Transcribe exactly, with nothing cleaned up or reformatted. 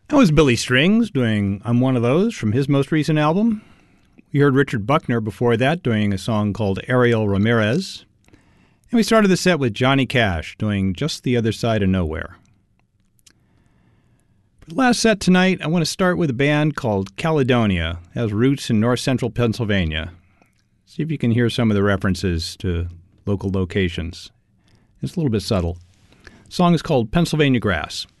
That was Billy Strings doing I'm One of Those from his most recent album. We heard Richard Buckner before that doing a song called Ariel Ramirez. And we started the set with Johnny Cash doing Just the Other Side of Nowhere. For the last set tonight, I want to start with a band called Caledonia. It has roots in north central Pennsylvania. See if you can hear some of the references to local locations. It's a little bit subtle. The song is called Pennsylvania Grass.